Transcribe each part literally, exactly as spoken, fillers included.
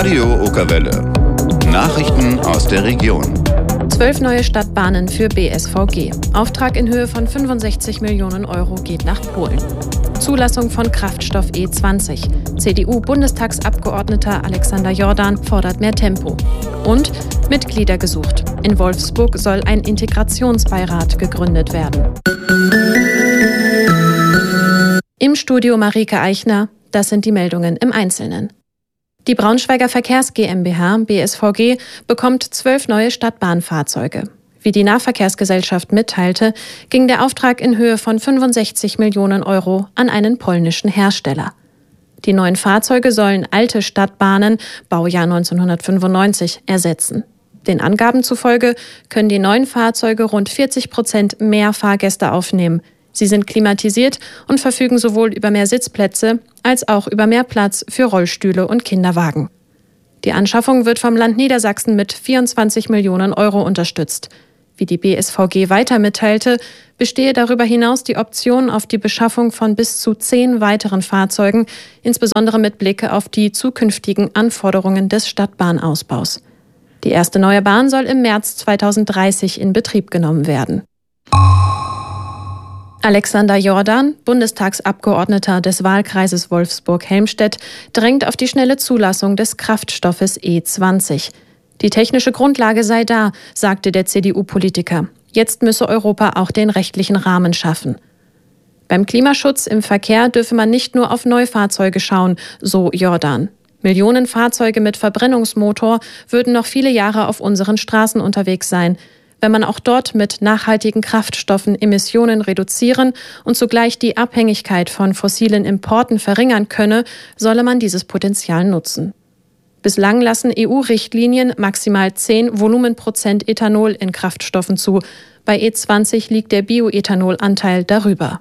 Radio Okerwelle. Nachrichten aus der Region. Zwölf neue Stadtbahnen für B S V G. Auftrag in Höhe von fünfundsechzig Millionen Euro geht nach Polen. Zulassung von Kraftstoff E zwanzig. C D U-Bundestagsabgeordneter Alexander Jordan fordert mehr Tempo. Und Mitglieder gesucht. In Wolfsburg soll ein Integrationsbeirat gegründet werden. Im Studio Marike Eichner. Das sind die Meldungen im Einzelnen. Die Braunschweiger Verkehrs GmbH, B S V G, bekommt zwölf neue Stadtbahnfahrzeuge. Wie die Nahverkehrsgesellschaft mitteilte, ging der Auftrag in Höhe von fünfundsechzig Millionen Euro an einen polnischen Hersteller. Die neuen Fahrzeuge sollen alte Stadtbahnen, Baujahr neunzehnhundertfünfundneunzig, ersetzen. Den Angaben zufolge können die neuen Fahrzeuge rund vierzig Prozent mehr Fahrgäste aufnehmen. Sie sind klimatisiert und verfügen sowohl über mehr Sitzplätze als auch über mehr Platz für Rollstühle und Kinderwagen. Die Anschaffung wird vom Land Niedersachsen mit vierundzwanzig Millionen Euro unterstützt. Wie die B S V G weiter mitteilte, bestehe darüber hinaus die Option auf die Beschaffung von bis zu zehn weiteren Fahrzeugen, insbesondere mit Blick auf die zukünftigen Anforderungen des Stadtbahnausbaus. Die erste neue Bahn soll im März zweitausenddreißig in Betrieb genommen werden. Alexander Jordan, Bundestagsabgeordneter des Wahlkreises Wolfsburg-Helmstedt, drängt auf die schnelle Zulassung des Kraftstoffes E zwanzig. Die technische Grundlage sei da, sagte der C D U-Politiker. Jetzt müsse Europa auch den rechtlichen Rahmen schaffen. Beim Klimaschutz im Verkehr dürfe man nicht nur auf Neufahrzeuge schauen, so Jordan. Millionen Fahrzeuge mit Verbrennungsmotor würden noch viele Jahre auf unseren Straßen unterwegs sein. Wenn man auch dort mit nachhaltigen Kraftstoffen Emissionen reduzieren und zugleich die Abhängigkeit von fossilen Importen verringern könne, solle man dieses Potenzial nutzen. Bislang lassen E U-Richtlinien maximal zehn Volumenprozent Ethanol in Kraftstoffen zu. Bei E zwanzig liegt der Bioethanolanteil darüber.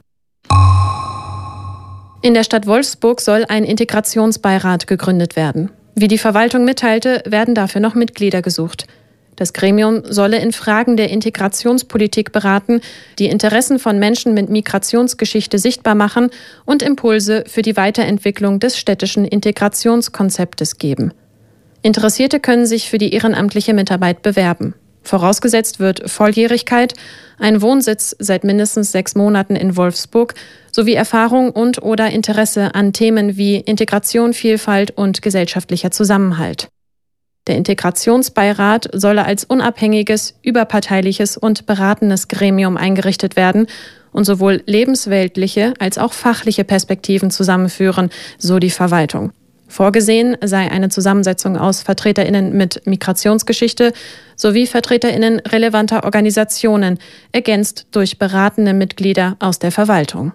In der Stadt Wolfsburg soll ein Integrationsbeirat gegründet werden. Wie die Verwaltung mitteilte, werden dafür noch Mitglieder gesucht. Das Gremium solle in Fragen der Integrationspolitik beraten, die Interessen von Menschen mit Migrationsgeschichte sichtbar machen und Impulse für die Weiterentwicklung des städtischen Integrationskonzeptes geben. Interessierte können sich für die ehrenamtliche Mitarbeit bewerben. Vorausgesetzt wird Volljährigkeit, ein Wohnsitz seit mindestens sechs Monaten in Wolfsburg sowie Erfahrung und oder Interesse an Themen wie Integration, Vielfalt und gesellschaftlicher Zusammenhalt. Der Integrationsbeirat solle als unabhängiges, überparteiliches und beratendes Gremium eingerichtet werden und sowohl lebensweltliche als auch fachliche Perspektiven zusammenführen, so die Verwaltung. Vorgesehen sei eine Zusammensetzung aus VertreterInnen mit Migrationsgeschichte sowie VertreterInnen relevanter Organisationen, ergänzt durch beratende Mitglieder aus der Verwaltung.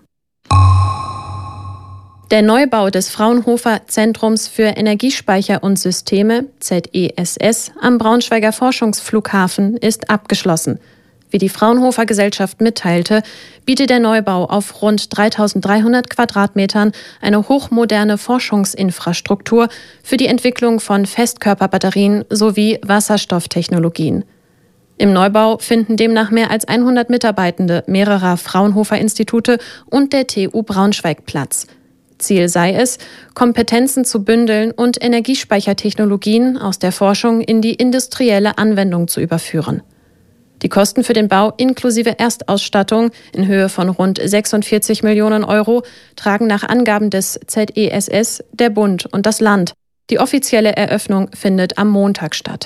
Der Neubau des Fraunhofer Zentrums für Energiespeicher und Systeme, Z E S S, am Braunschweiger Forschungsflughafen ist abgeschlossen. Wie die Fraunhofer Gesellschaft mitteilte, bietet der Neubau auf rund dreitausenddreihundert Quadratmetern eine hochmoderne Forschungsinfrastruktur für die Entwicklung von Festkörperbatterien sowie Wasserstofftechnologien. Im Neubau finden demnach mehr als hundert Mitarbeitende mehrerer Fraunhofer-Institute und der T U Braunschweig Platz. Ziel sei es, Kompetenzen zu bündeln und Energiespeichertechnologien aus der Forschung in die industrielle Anwendung zu überführen. Die Kosten für den Bau inklusive Erstausstattung in Höhe von rund sechsundvierzig Millionen Euro tragen nach Angaben des Z E S S der Bund und das Land. Die offizielle Eröffnung findet am Montag statt.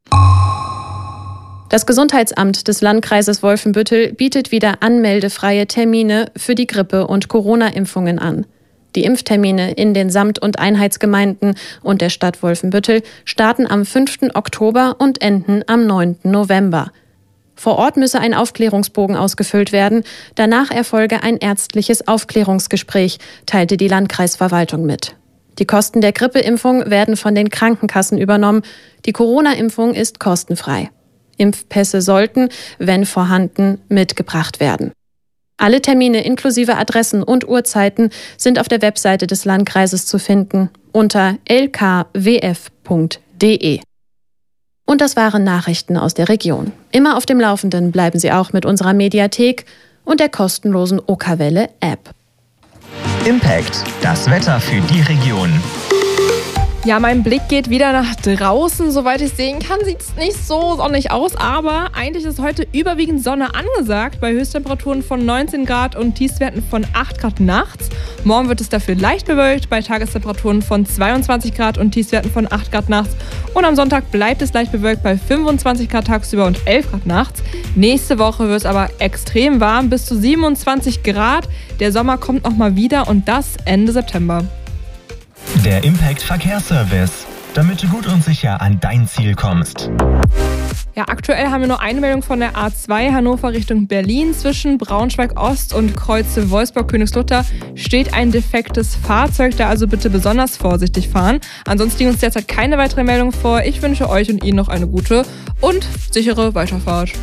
Das Gesundheitsamt des Landkreises Wolfenbüttel bietet wieder anmeldefreie Termine für die Grippe- und Corona-Impfungen an. Die Impftermine in den Samt- und Einheitsgemeinden und der Stadt Wolfenbüttel starten am fünften Oktober und enden am neunten November. Vor Ort müsse ein Aufklärungsbogen ausgefüllt werden. Danach erfolge ein ärztliches Aufklärungsgespräch, teilte die Landkreisverwaltung mit. Die Kosten der Grippeimpfung werden von den Krankenkassen übernommen. Die Corona-Impfung ist kostenfrei. Impfpässe sollten, wenn vorhanden, mitgebracht werden. Alle Termine inklusive Adressen und Uhrzeiten sind auf der Webseite des Landkreises zu finden unter l k w f punkt d e. Und das waren Nachrichten aus der Region. Immer auf dem Laufenden bleiben Sie auch mit unserer Mediathek und der kostenlosen Okerwelle-App. Impact, das Wetter für die Region. Ja, mein Blick geht wieder nach draußen. Soweit ich sehen kann, sieht es nicht so sonnig aus. Aber eigentlich ist heute überwiegend Sonne angesagt. Bei Höchsttemperaturen von neunzehn Grad und Tiefstwerten von acht Grad nachts. Morgen wird es dafür leicht bewölkt bei Tagestemperaturen von zweiundzwanzig Grad und Tiefstwerten von acht Grad nachts. Und am Sonntag bleibt es leicht bewölkt bei fünfundzwanzig Grad tagsüber und elf Grad nachts. Nächste Woche wird es aber extrem warm, bis zu siebenundzwanzig Grad. Der Sommer kommt nochmal wieder und das Ende September. Der Impact Verkehrsservice, damit du gut und sicher an dein Ziel kommst. Ja, aktuell haben wir nur eine Meldung von der A zwei Hannover Richtung Berlin. Zwischen Braunschweig-Ost und Kreuze Wolfsburg-Königslutter steht ein defektes Fahrzeug, da also bitte besonders vorsichtig fahren. Ansonsten liegen uns derzeit keine weiteren Meldungen vor. Ich wünsche euch und Ihnen noch eine gute und sichere Weiterfahrt.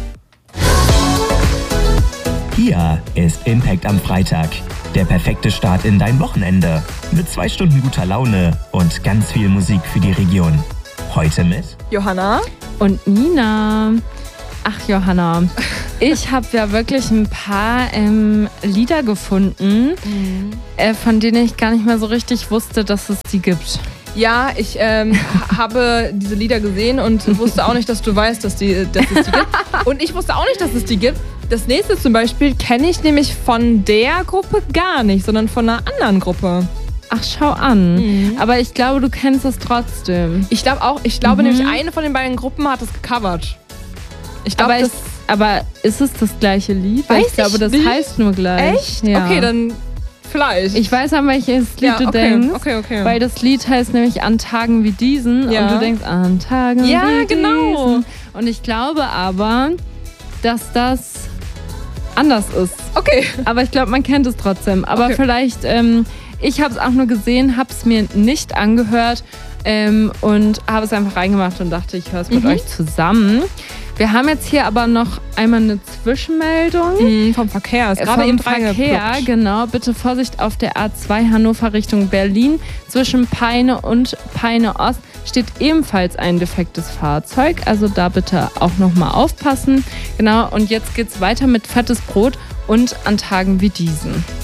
Hier ist Impact am Freitag. Der perfekte Start in dein Wochenende. Mit zwei Stunden guter Laune und ganz viel Musik für die Region. Heute mit Johanna und Nina. Ach Johanna, ich habe ja wirklich ein paar ähm, Lieder gefunden, mhm. äh, von denen ich gar nicht mehr so richtig wusste, dass es die gibt. Ja, ich ähm, habe diese Lieder gesehen und wusste auch nicht, dass du weißt, dass, die, dass es die gibt. Und ich wusste auch nicht, dass es die gibt. Das nächste zum Beispiel kenne ich nämlich von der Gruppe gar nicht, sondern von einer anderen Gruppe. Ach, schau an. Mhm. Aber ich glaube, du kennst es trotzdem. Ich glaube auch. Ich glaube mhm. nämlich, eine von den beiden Gruppen hat es gecovert. Ich glaube, aber, aber ist es das gleiche Lied? Weiß ich glaube, ich das nicht. heißt nur gleich. Echt? Ja. Okay, dann vielleicht. Ich weiß, an welches Lied ja, du okay, denkst. Okay, okay. Weil das Lied heißt nämlich An Tagen wie diesen. Ja. Und du denkst an Tagen ja, wie genau. diesen. Und ich glaube aber, dass das anders ist. Okay. Aber ich glaube, man kennt es trotzdem. Aber okay. vielleicht, ähm, ich habe es auch nur gesehen, habe es mir nicht angehört ähm, und habe es einfach reingemacht und dachte, ich höre es mit mhm. euch zusammen. Wir haben jetzt hier aber noch einmal eine Zwischenmeldung. Mhm, vom Verkehr. Ist gerade eben Verkehr, genau. Bitte Vorsicht auf der A zwei Hannover Richtung Berlin. Zwischen Peine und Peine Ost steht ebenfalls ein defektes Fahrzeug. Also da bitte auch nochmal aufpassen. Genau, und jetzt geht's weiter mit fettes Brot und an Tagen wie diesen.